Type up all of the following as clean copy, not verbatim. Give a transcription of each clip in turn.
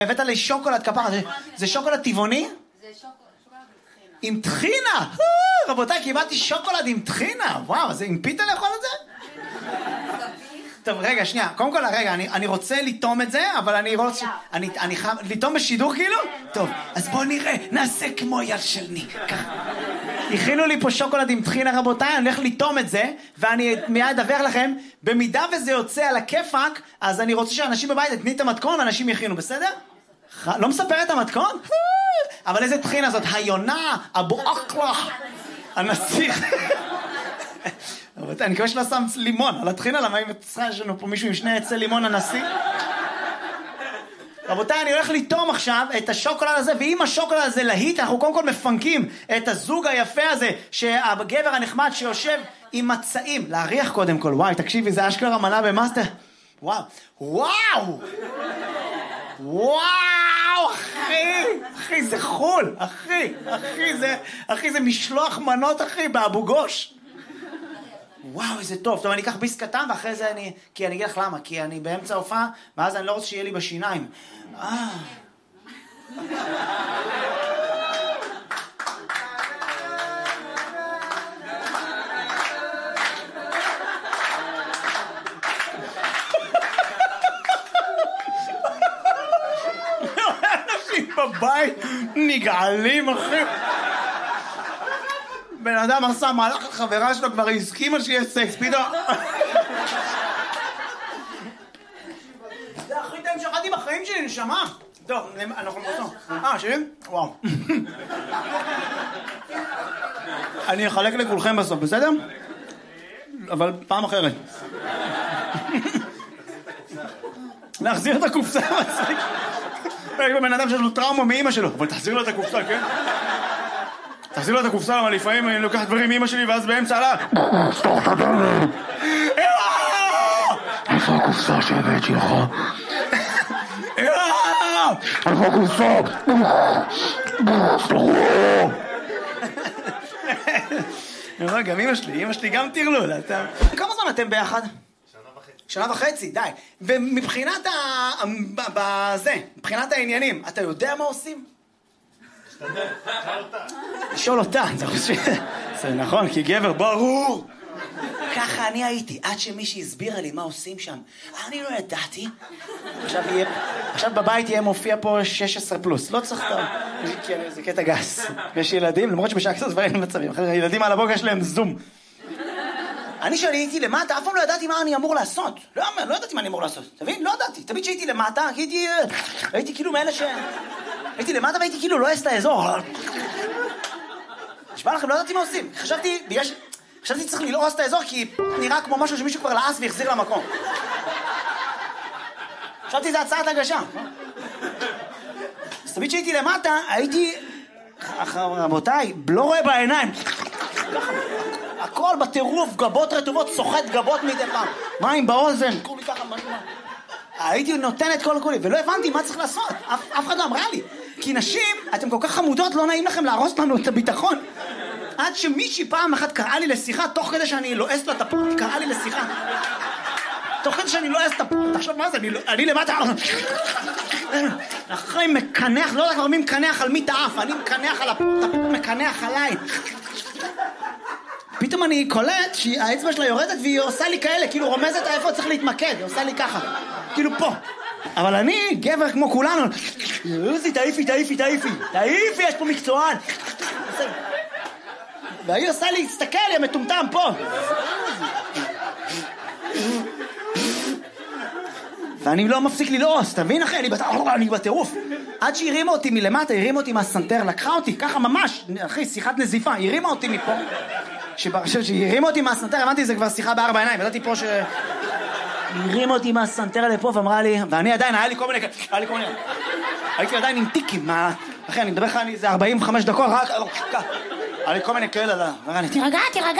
הבאת לי שוקולד כפרה, זה שוקולד טבעוני? זה שוקולד עם טחינה. עם טחינה? רבותיי, קיבלתי שוקולד עם טחינה. וואו, זה עם פיתה לאכול את זה? טוב, רגע, שנייה. קודם כל, רגע, אני רוצה לטום את זה, אבל אני רוצה... אני חייב... לטום בשידור כאילו? טוב, אז בואו נראה, נעשה כמו יד של ניק. הכינו לי פה שוקולד עם טחינה, רבותיי, אני הולך לטום את זה, ואני מיד אדווח לכם, במידה וזה יוצא על הכיפק, אז אני רוצה שאנשים בבית יתני את המתכון, ואנשים יכינו, בסדר? לא מספר את המתכון? אבל איזה טחינה זאת? היונה, אבו אקלה, הנסיך. רבותיי, אני מקווה שלא שם לימון על הטחינה, למה אם יש לנו פה מישהו עם 2 עצי לימון הנשיא? רבותיי, אני הולך לטום עכשיו את השוקולד הזה, ואם השוקולד הזה להיט, אנחנו קודם כל מפנקים את הזוג היפה הזה, שהגבר הנחמד שיושב עם מצעים. להריח קודם כל, וואי, תקשיבי, זה אשכרה מנה במאסטר. וואו, וואו! וואו, אחי, זה חול, אחי, זה משלוח מנות, אחי, באבו גוש. וואו, איזה טוב. טוב, אני אקח ביס קטן, ואחרי זה כי אני אגיד לך למה, כי אני באמצע הופעה, ואז אני לא רוצה שיהיה לי בשיניים. אנשים בבית נגעלים, אחי. בן אדם עשה מהלך החברה שלו, כבר הסכימה שיש סקס, פתאום... זה הכי טעים שאכלתי בחיים שלי, נשמה. טוב, אנחנו באותו. שלי? וואו. אני אחלק לכולכם בסוף, בסדר? אבל פעם אחרת. להחזיר את הקופסה. יש בן אדם שיש לו טראומה מאמא שלו, אבל תחזיר לו את הקופסה, כן? תחזיר לו את הקופסה, אבל לפעמים אני לוקח דברים מאמא שלי, ואז באמצע עלה... סתוך את הדלת! איפה הקופסה שהבאת שלך? איפה הקופסה? גם אמא שלי גם תרלול. כמה זמן אתם ביחד? 1.5. 1.5, די. ומבחינת מבחינת העניינים, אתה יודע מה עושים? לשאול אותה, זה נכון, כי גבר ברור. ככה אני הייתי, עד שמישהי הסבירה לי מה עושים שם. אני לא ידעתי. עכשיו בבית יהיה מופיע פה 16 פלוס. לא צריך טוב. זה קטע גס. יש ילדים, למרות שבשעה קצת דברים מצבים. ילדים על הבוקר יש להם זום. אני שהייתי למטה, אף פעם לא ידעתי מה אני אמור לעשות. לא ידעתי מה אני אמור לעשות. תבין? לא ידעתי. תמיד שהייתי למטה, הייתי כאילו מאלה הייתי למטה והייתי כאילו לא אעש את האזור. נשמע לכם, לא ידעתי מה עושים. חשבתי צריך ללעוס את האזור כי נראה כמו משהו שמישהו כבר לעס והחזיר למקום. חשבתי זה הצעת הגשה. אז תמיד שהייתי למטה, הייתי... רבותיי, לא רואה בעיניים. הכל בטירוף, גבות רטובות, סוחט גבות מדי פעם. מים באוזן, כולי ככה משמע. הייתי נותן את כל כולי, ולא הבנתי מה צריך לעשות. אף אחד לא אמרה לי. כי נשים, אתם כל כך חמודות, לא נעים לכם להרוס לנו את הביטחון. עד שמישהי פעם אחת קראה לי לשיחה, תוך כדי שאני לועס לה את הפורט, קראה לי לשיחה. תוך כדי שאני לועס את הפורט, תחשוב מה זה, אני למטה... אחרי מקנח, לא יודע כבר מי מקנח על מי תאף, אני מקנח על הפורט, הפורט מקנח עליי. פתאום אני קולט שהאצבע שלה יורדת והיא עושה לי כאלה, כאילו רומזת איפה צריך להתמקד, היא עושה לי ככה, כאילו פה. אבל אני, גבר כמו כולנו, תעיפי, יש פה מקצוען. והיא עושה לי, תסתכל, היא המטומטם פה. ואני לא מפסיק ללעוס, תבין אחי, אני בטירוף. עד שהרימה אותי מלמטה, הרימה אותי מהסנטר, לקחה אותי, ככה ממש, אחי, שיחת נזיפה, הרימה אותי מפה. שהרימה אותי מהסנטר, הבנתי, זה כבר שיחה בארבע עיניים, ידעתי פה ש... הרימה אותי מהסנטר לפה ואמרה לי, ואני עדיין, היה לי כל מיני, הייתי עדיין עם טיקים, אחי, אני מדבר לך, זה 45 דקות, רק... היה לי כל מיני כאלה, תירגע.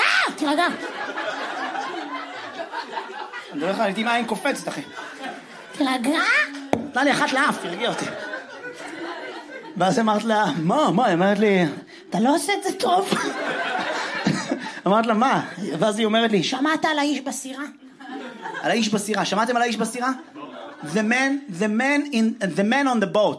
אני מדבר לך, הייתי עם עין קופצת, אחי. תירגע? נתנה לי אחת לאף, תרגיע אותי. ואז אמרת לה, מה? היא אומרת לי, אתה לא עושה את זה טוב. אמרת לה, מה? ואז היא אומרת לי, שמעת על האיש בסירה? על האיש בסירה, שמעתם על האיש בסירה? the man on the boat.